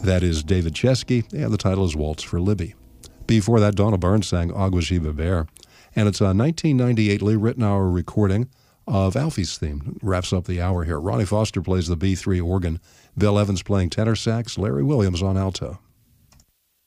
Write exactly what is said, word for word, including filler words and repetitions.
That is David Chesky, and the title is Waltz for Libby. Before that, Donna Burns sang Agua Beber, and it's a nineteen ninety-eight Lee Ritenour recording of Alfie's theme. Wraps up the hour here. Ronnie Foster plays the B three organ, Bill Evans playing tenor sax, Larry Williams on alto.